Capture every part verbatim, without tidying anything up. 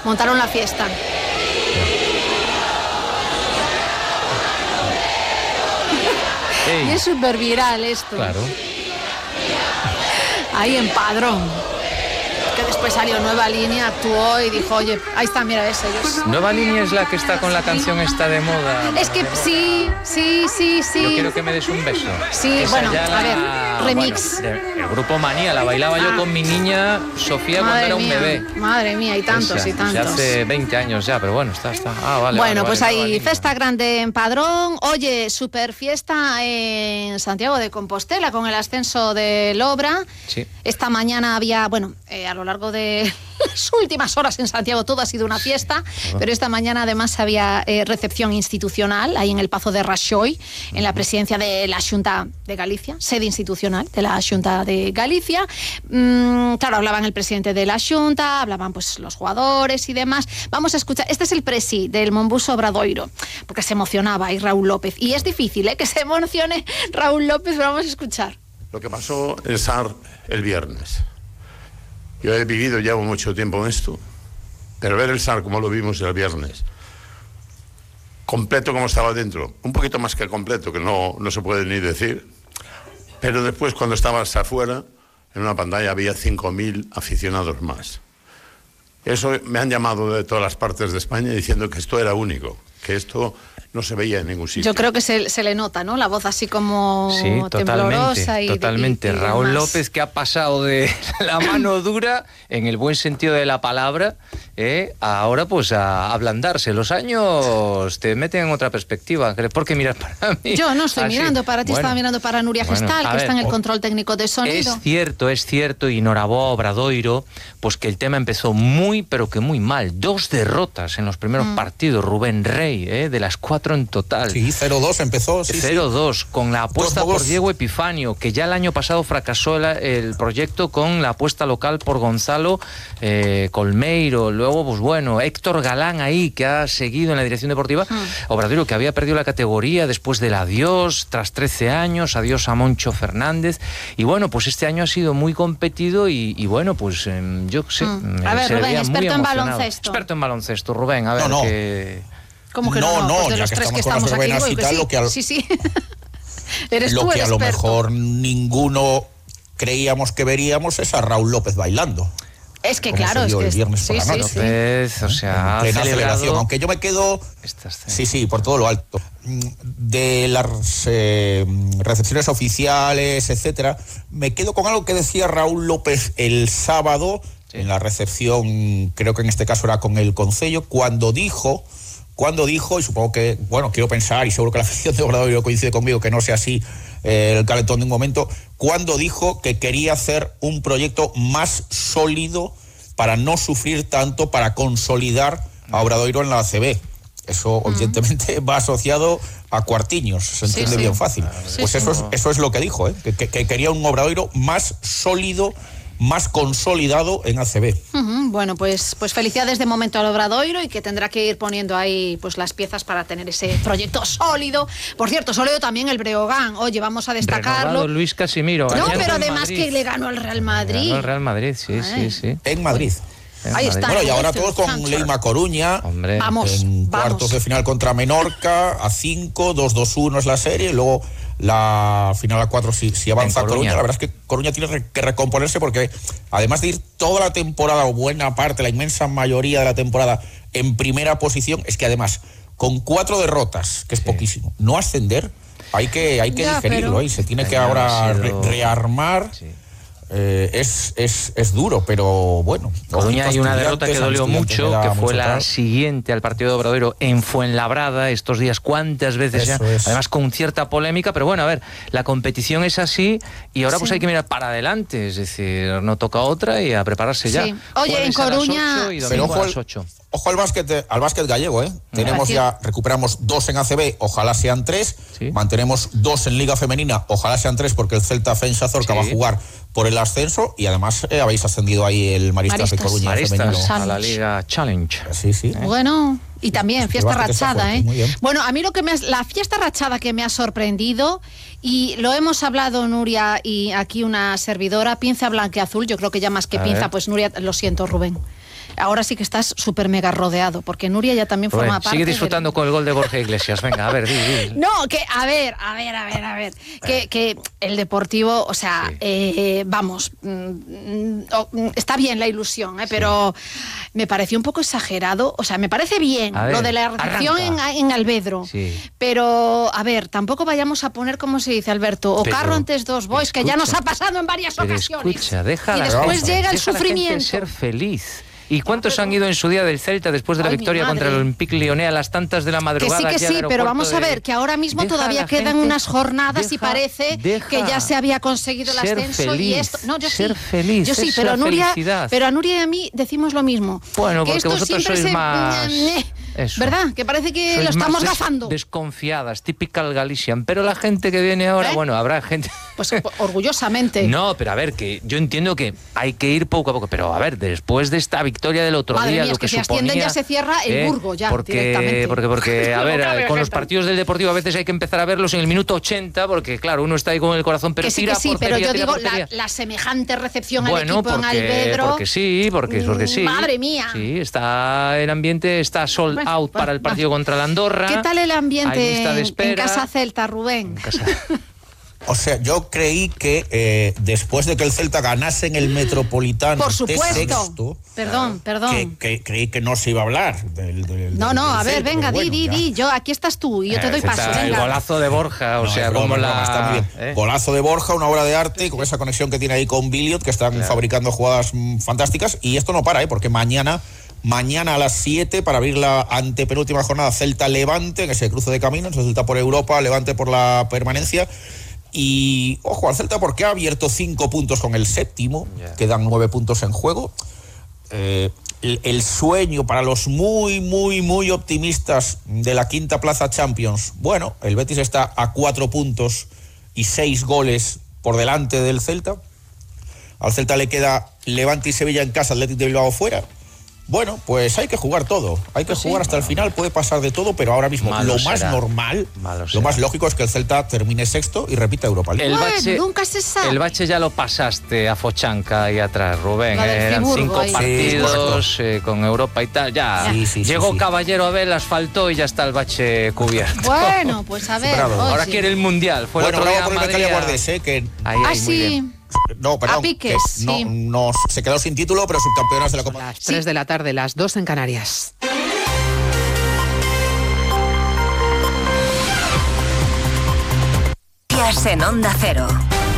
montaron la fiesta. Ey. Y es súper viral esto. Claro. Ahí en Padrón. Que después salió Nueva Línea, actuó y dijo, oye, ahí está, mira, es ellos. Nueva Línea es la que está con la canción esta de moda. Es que sí, sí, sí, sí. Yo quiero que me des un beso. Sí, Esa bueno, ya a ver, remix. Bueno, de- el grupo Manía, la bailaba yo Ah. con mi niña Sofía cuando Madre era un mía, bebé. madre mía, y tantos Esa, y tantos. ya hace veinte años ya, pero bueno, está, está. Ah, vale. Bueno, vale, pues vale, hay Nueva Línea. festa grande en Padrón. Oye, super fiesta en Santiago de Compostela con el ascenso del Obra. Sí. Esta mañana había, bueno, eh, a lo largo de las últimas horas en Santiago todo ha sido una fiesta, pero esta mañana además había eh, recepción institucional ahí en el Pazo de Raxoi, en la presidencia de la Xunta de Galicia, sede institucional de la Xunta de Galicia. Mm, claro, hablaban el presidente de la Xunta, hablaban pues los jugadores y demás. Vamos a escuchar, este es el presi del Monbuso Obradoiro, porque se emocionaba ahí Raúl López, y es difícil ¿eh? que se emocione Raúl López, pero vamos a escuchar. Lo que pasó en S A R el viernes. Yo he vivido, llevo mucho tiempo en esto, pero ver el S A R como lo vimos el viernes, completo como estaba dentro, un poquito más que completo, que no, no se puede ni decir, pero después cuando estabas afuera, en una pantalla había cinco mil aficionados más. Eso me han llamado de todas las partes de España diciendo que esto era único, que esto no se veía en ningún sitio. Yo creo que se, se le nota, ¿no? La voz así como Sí, temblorosa totalmente, y totalmente. y- y Raúl demás. López, que ha pasado de la mano dura, en el buen sentido de la palabra, eh, ahora pues a ablandarse. Los años te meten en otra perspectiva. ¿Por qué miras para mí? Yo no estoy Así. mirando para ti, Bueno, estaba mirando para Nuria bueno, Gestal, a que ver, está en el o- control técnico de sonido. Es cierto, es cierto, y Noraboa Obradoiro, pues que el tema empezó muy, pero que muy mal. Dos derrotas en los primeros Mm. partidos, Rubén Rey, eh, de las cuatro en total. Sí, cero dos empezó, sí, sí. cero dos, con la apuesta Dos por juegos. Diego Epifanio, que ya el año pasado fracasó el, el proyecto con la apuesta local por Gonzalo eh, Colmeiro. Luego, pues bueno, Héctor Galán ahí, que ha seguido en la dirección deportiva. Mm. Obradoiro, que había perdido la categoría después del adiós, tras trece años, adiós a Moncho Fernández. Y bueno, pues este año ha sido muy competido y, y bueno, pues eh, yo sé. Mm. me- A ver, se le Rubén, veía muy experto en emocionado. baloncesto. Experto en baloncesto, Rubén, a ver, No, no. que... ¿Cómo que no? No, no, pues de ya los que tres que estamos con las estamos aquí, verbenas digo y que tal, sí. lo que al- Sí, sí. Eres Lo tú que el a lo experto. mejor ninguno creíamos que veríamos es a Raúl López bailando. Es que como claro, se es dio que el viernes por sí, la sí, noche. sí. López, o sea, ha Plena celebrado celebración, aunque yo me quedo, esta escena. sí, sí, por todo lo alto. De las eh, recepciones oficiales, etcétera, me quedo con algo que decía Raúl López el sábado, Sí. en la recepción, creo que en este caso era con el Concello, cuando dijo, cuando dijo, y supongo que, bueno, quiero pensar, y seguro que la afición de Obradoiro coincide conmigo, que no sea así eh, el calentón de un momento, cuando dijo que quería hacer un proyecto más sólido para no sufrir tanto, para consolidar a Obradoiro en la A C B. Eso, evidentemente, va asociado a Cuartiños, se entiende sí. bien fácil. Sí, pues sí. eso es, eso es lo que dijo, ¿eh? que, que- que quería un Obradoiro más sólido, más consolidado en A C B. Ujú, bueno, pues, pues felicidades de momento al Obradoiro y que tendrá que ir poniendo ahí pues las piezas para tener ese proyecto sólido. Por cierto, sólido también el Breogán. Oye, vamos a destacarlo. Renovado Luis Casimiro. No, ganando pero en además Madrid. que le ganó al Real Madrid. Ganó el Real Madrid, sí, Ay. sí, sí. En Madrid. En Ahí Madrid. está. Bueno, y ahora Sancho. todos con Leima Coruña. Hombre. Vamos, En vamos. cuartos de final contra Menorca, a cinco, dos dos uno es la serie, y luego la final a cuatro si, si avanza En Coruña. Coruña. La verdad es que Coruña tiene re- que recomponerse porque además de ir toda la temporada, o buena parte, la inmensa mayoría de la temporada, en primera posición, es que además, con cuatro derrotas, que es Sí. poquísimo, no ascender, hay que, hay que Ya, digerirlo, pero- y se tiene que Pero ahora ha sido- re- rearmar. Sí. Eh, es, es, es duro, pero bueno. Coruña hay una derrota que Estudiantes, dolió a Estudiantes mucho, me da que fue mucho la trabajo. siguiente al partido de Obradoiro en Fuenlabrada estos días, cuántas veces ya, Eso es. además con cierta polémica, pero bueno, a ver, la competición es así y ahora pues Sí. hay que mirar para adelante, es decir, no toca otra y a prepararse ya. Sí. Oye, en Jueves a las Coruña- ocho y Pero domingo ojo a al- las ocho. Ojo al básquet, al básquet gallego, ¿eh? Tenemos ya, recuperamos dos en A C B, ojalá sean tres. Sí. Mantenemos dos en Liga Femenina, ojalá sean tres, porque el Celta Fensa Zorca Sí. va a jugar por el ascenso y además eh, habéis ascendido ahí el Maristas, de Maristas. Coruña Maristas femenino. a la Liga Challenge. Sí, sí. Bueno, y también El fiesta básquet está rachada, fuerte, ¿eh? muy bien. Bueno, a mí lo que me ha- la fiesta rachada que me ha sorprendido, y lo hemos hablado Nuria y aquí una servidora, pinza blanqueazul, yo creo que ya más que A pinza, ver. pues Nuria, lo siento Rubén. ahora sí que estás súper mega rodeado, porque Nuria ya también forma Rubén, parte. Sigue disfrutando del... con el gol de Borja Iglesias. Venga, a ver, di, di. No, que a ver, a ver, a ver, a ver. Que, que el Deportivo, o sea, sí. eh, vamos, mm, oh, está bien la ilusión, ¿eh? Pero sí. me pareció un poco exagerado. O sea, me parece bien ver, lo de la recepción en, en Alvedro. Sí. Pero, a ver, tampoco vayamos a poner, como se dice, Alberto, o pero, carro antes dos boys, escucha, que ya nos ha pasado en varias ocasiones. Escucha, déjala, y después déjala, llega el déjala sufrimiento. Ser feliz. ¿Y cuántos han ido en su día del Celta después de la Ay, victoria contra el Olympique Lyonnais a las tantas de la madrugada? Que sí, que sí, pero vamos a ver, que ahora mismo deja todavía quedan gente, unas jornadas deja, y parece deja, que ya se había conseguido el ascenso feliz, y esto. No, yo ser sí, feliz, yo sí, pero Nuria, pero a Nuria y a mí decimos lo mismo. Bueno, que porque esto vosotros sois se, más... Eso. ¿Verdad? Que parece que Sois lo estamos des gafando. Desconfiadas, typical Galician. Pero la gente que viene ahora, ¿Eh? bueno, habrá gente... Pues orgullosamente. No, pero a ver, que yo entiendo que hay que ir poco a poco. Pero a ver, después de esta victoria del otro Madre día, mía, lo es que, que si suponía, ascienden ya se cierra el eh, Burgo ya porque, directamente. Porque, porque, a ver, no con los partidos del Deportivo a veces hay que empezar a verlos en el minuto ochenta, porque claro, uno está ahí con el corazón, pero que sí, tira que sí, portería, pero yo digo la, la semejante recepción bueno, al equipo porque, en Alvedro. Porque sí, porque, porque sí. Madre mía. Sí, está el ambiente, está sold bueno, out bueno, para el partido bueno. contra la Andorra. ¿Qué tal el ambiente en, espera, en Casa Celta, Rubén? En casa... O sea, yo creí que eh, después de que el Celta ganase en el Metropolitano, por supuesto, sexto, perdón, perdón, que, que, creí que no se iba a hablar del, del no, no, del a ver, Celta, venga, bueno, di, di, di, yo aquí estás tú y yo te doy Celta, paso. El venga. golazo de Borja, o no, sea, broma, como broma, la está muy bien. ¿Eh? Golazo de Borja, una obra de arte, con esa conexión que tiene ahí con Billiot, que están claro. fabricando jugadas mmm, fantásticas, y esto no para, ¿eh? Porque mañana Mañana a las siete, para abrir la antepenúltima jornada, Celta-Levante, en ese cruce de caminos, Celta por Europa, Levante por la permanencia. Y ojo al Celta porque ha abierto cinco puntos con el séptimo, yeah. quedan nueve puntos en juego. Eh, el, el sueño para los muy, muy, muy optimistas de la quinta plaza Champions. Bueno, el Betis está a cuatro puntos y seis goles por delante del Celta. Al Celta le queda Levante y Sevilla en casa, Athletic de Bilbao fuera. Bueno, pues hay que jugar todo, hay que pues jugar sí, hasta bueno. el final, puede pasar de todo, pero ahora mismo Malo lo más será. normal, Malo lo será. más lógico es que el Celta termine sexto y repita Europa League. El bache, bueno, nunca se sabe. El bache ya lo pasaste a Fochanca ahí atrás, Rubén, eh, eran cinco ahí. partidos sí, eh, con Europa y tal, ya sí, sí, llegó sí, sí. Caballero Abel, asfaltó y ya está el bache cubierto. Bueno, pues a ver. Ahora sí. quiere el Mundial, fue bueno, el otro día por el Madrid. Guardés, eh, que... Ahí, ah, ahí, sí. No, perdón, a piques, que no, sí. no, se quedó sin título, pero subcampeonas de la Copa. Las tres sí. de la tarde, las dos en Canarias. En Onda Cero.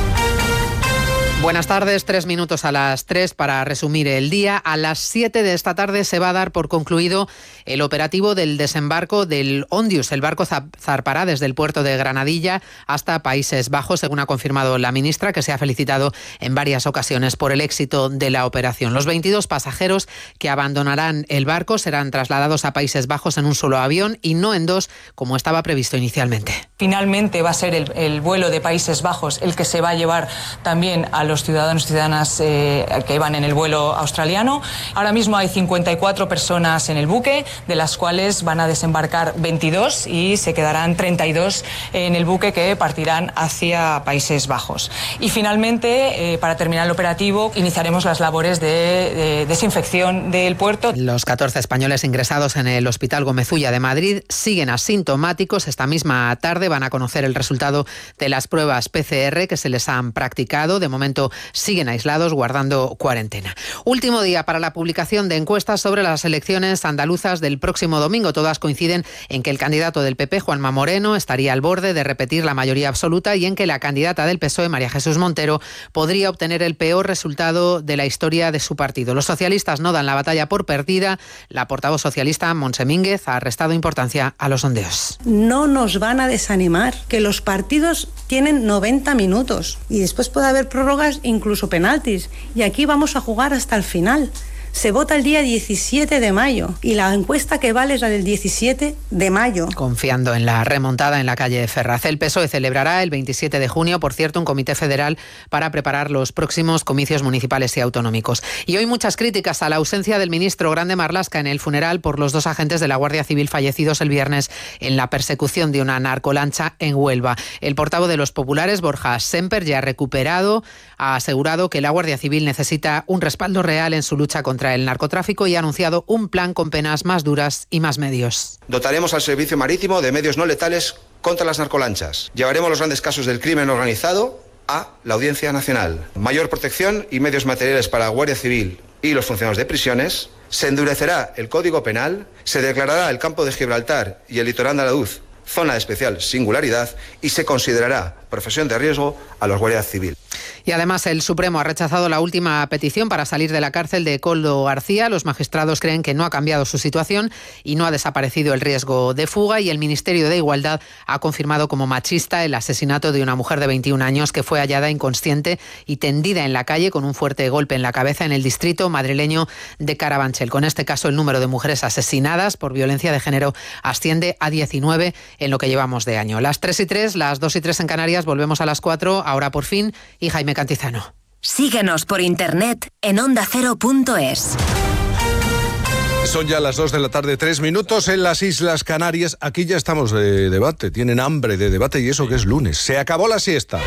Buenas tardes, tres minutos a las tres para resumir el día. A las siete de esta tarde se va a dar por concluido el operativo del desembarco del Ondius. El barco zarpará desde el puerto de Granadilla hasta Países Bajos, según ha confirmado la ministra, que se ha felicitado en varias ocasiones por el éxito de la operación. Los veintidós pasajeros que abandonarán el barco serán trasladados a Países Bajos en un solo avión y no en dos, como estaba previsto inicialmente. Finalmente va a ser el, el vuelo de Países Bajos el que se va a llevar también a los ciudadanos y ciudadanas eh, que van en el vuelo australiano. Ahora mismo hay cincuenta y cuatro personas en el buque, de las cuales van a desembarcar veintidós y se quedarán treinta y dos en el buque que partirán hacia Países Bajos. Y finalmente, eh, para terminar el operativo, iniciaremos las labores de, de desinfección del puerto. Los catorce españoles ingresados en el Hospital Gómez Ulla de Madrid siguen asintomáticos. Esta misma tarde van a conocer el resultado de las pruebas P C R que se les han practicado. De momento siguen aislados, guardando cuarentena. Último día para la publicación de encuestas sobre las elecciones andaluzas del próximo domingo. Todas coinciden en que el candidato del P P, Juanma Moreno, estaría al borde de repetir la mayoría absoluta y en que la candidata del P S O E, María Jesús Montero, podría obtener el peor resultado de la historia de su partido. Los socialistas no dan la batalla por perdida. La portavoz socialista, Montse Mínguez, ha restado importancia a los sondeos. No nos van a desanimar, que los partidos tienen noventa minutos y después puede haber prórrogas, incluso penaltis, y aquí vamos a jugar hasta el final. Se vota el día diecisiete de mayo y la encuesta que vale es la del diecisiete de mayo. Confiando en la remontada en la calle Ferraz, el P S O E celebrará el veintisiete de junio, por cierto, un comité federal para preparar los próximos comicios municipales y autonómicos. Y hoy muchas críticas a la ausencia del ministro Grande Marlaska en el funeral por los dos agentes de la Guardia Civil fallecidos el viernes en la persecución de una narcolancha en Huelva. El portavoz de los populares, Borja Semper, ya ha recuperado, ha asegurado que la Guardia Civil necesita un respaldo real en su lucha contra contra el narcotráfico y ha anunciado un plan con penas más duras y más medios. Dotaremos al servicio marítimo de medios no letales contra las narcolanchas. Llevaremos los grandes casos del crimen organizado a la Audiencia Nacional. Mayor protección y medios materiales para la Guardia Civil y los funcionarios de prisiones. Se endurecerá el Código Penal. Se declarará el campo de Gibraltar y el litoral andaluz zona de especial singularidad y se considerará profesión de riesgo a los guardias civiles. Y además el Supremo ha rechazado la última petición para salir de la cárcel de Koldo García. Los magistrados creen que no ha cambiado su situación y no ha desaparecido el riesgo de fuga, y el Ministerio de Igualdad ha confirmado como machista el asesinato de una mujer de veintiún años que fue hallada inconsciente y tendida en la calle con un fuerte golpe en la cabeza en el distrito madrileño de Carabanchel. Con este caso, el número de mujeres asesinadas por violencia de género asciende a diecinueve en lo que llevamos de año. Las tres y tres, las dos y tres en Canarias, volvemos a las cuatro, ahora por fin, y Jaime Cantizano. Síguenos por internet en onda cero punto es. Son ya las dos de la tarde, tres minutos en las Islas Canarias. Aquí ya estamos de debate, tienen hambre de debate, y eso que es lunes. Se acabó la siesta.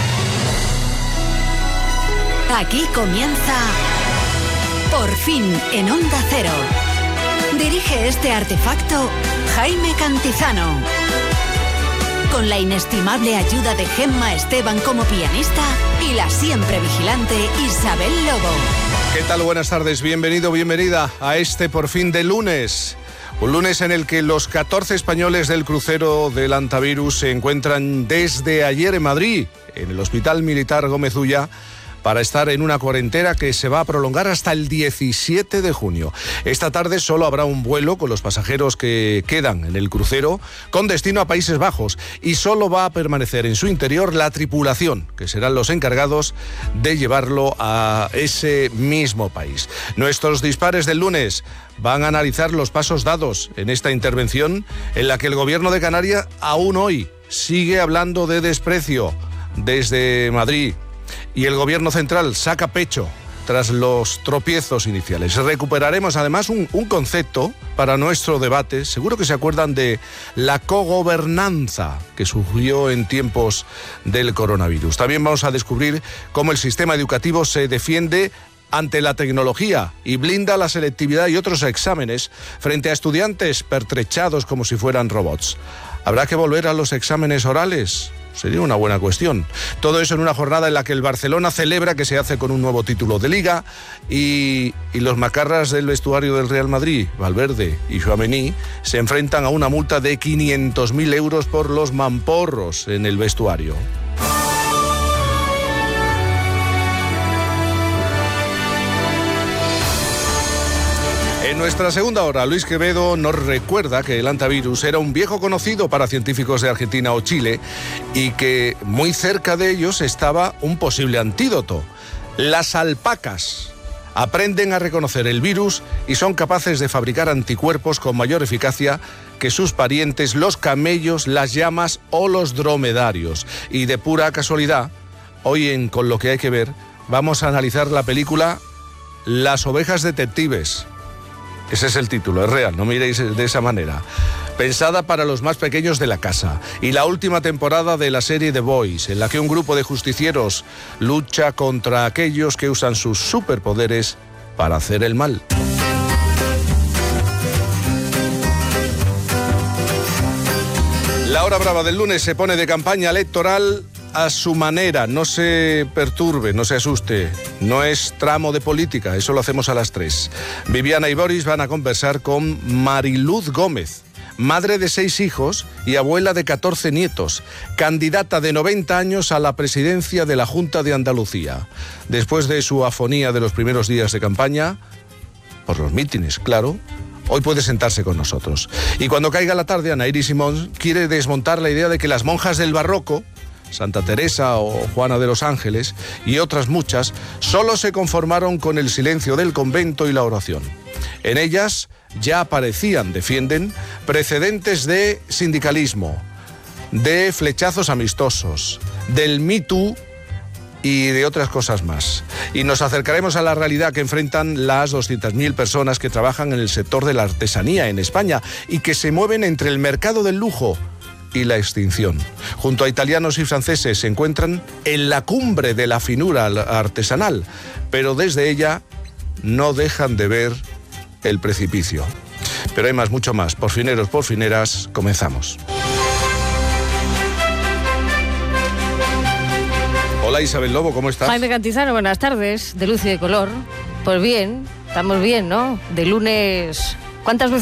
Aquí comienza Por fin en Onda Cero. Dirige este artefacto Jaime Cantizano, con la inestimable ayuda de Gemma Esteban como pianista y la siempre vigilante Isabel Lobo. ¿Qué tal? Buenas tardes, bienvenido, bienvenida a este Por fin de lunes. Un lunes en el que los catorce españoles del crucero del Antavirus se encuentran desde ayer en Madrid, en el Hospital Militar Gómez Ulla, para estar en una cuarentena que se va a prolongar hasta el diecisiete de junio. Esta tarde solo habrá un vuelo con los pasajeros que quedan en el crucero con destino a Países Bajos, y solo va a permanecer en su interior la tripulación, que serán los encargados de llevarlo a ese mismo país. Nuestros dispares del lunes van a analizar los pasos dados en esta intervención en la que el Gobierno de Canarias aún hoy sigue hablando de desprecio desde Madrid, y el Gobierno central saca pecho tras los tropiezos iniciales. Recuperaremos además un, un concepto para nuestro debate. Seguro que se acuerdan de la cogobernanza que surgió en tiempos del coronavirus. También vamos a descubrir cómo el sistema educativo se defiende ante la tecnología y blinda la selectividad y otros exámenes frente a estudiantes pertrechados como si fueran robots. ¿Habrá que volver a los exámenes orales? Sería una buena cuestión. Todo eso en una jornada en la que el Barcelona celebra que se hace con un nuevo título de Liga, y, y los macarras del vestuario del Real Madrid, Valverde y Tchouaméni, se enfrentan a una multa de quinientos mil euros por los mamporros en el vestuario. En nuestra segunda hora, Luis Quevedo nos recuerda que el antivirus era un viejo conocido para científicos de Argentina o Chile, y que muy cerca de ellos estaba un posible antídoto. Las alpacas aprenden a reconocer el virus y son capaces de fabricar anticuerpos con mayor eficacia que sus parientes, los camellos, las llamas o los dromedarios. Y de pura casualidad, hoy en Con lo que hay que ver, vamos a analizar la película Las ovejas detectives. Ese es el título, es real, no miréis de esa manera. Pensada para los más pequeños de la casa, y la última temporada de la serie The Boys, en la que un grupo de justicieros lucha contra aquellos que usan sus superpoderes para hacer el mal. La hora brava del lunes se pone de campaña electoral a su manera. No se perturbe, no se asuste. No es tramo de política, eso lo hacemos a las tres. Viviana y Boris van a conversar con Mariluz Gómez, madre de seis hijos y abuela de catorce nietos, candidata de noventa años a la presidencia de la Junta de Andalucía. Después de su afonía de los primeros días de campaña, por los mítines, claro, hoy puede sentarse con nosotros. Y cuando caiga la tarde, Ana Iris Simón quiere desmontar la idea de que las monjas del barroco, Santa Teresa o Juana de los Ángeles y otras muchas, solo se conformaron con el silencio del convento y la oración. En ellas ya aparecían, defienden, precedentes de sindicalismo, de flechazos amistosos, del Me Too y de otras cosas más. Y nos acercaremos a la realidad que enfrentan las doscientas mil personas que trabajan en el sector de la artesanía en España y que se mueven entre el mercado del lujo y la extinción. Junto a italianos y franceses se encuentran en la cumbre de la finura artesanal, pero desde ella no dejan de ver el precipicio. Pero hay más, mucho más. Porfineros, porfineras, comenzamos. Hola Isabel Lobo, ¿cómo estás? Jaime Cantizano, buenas tardes, de luz y de color. Pues bien, estamos bien, ¿no? De lunes... ¿Cuántas veces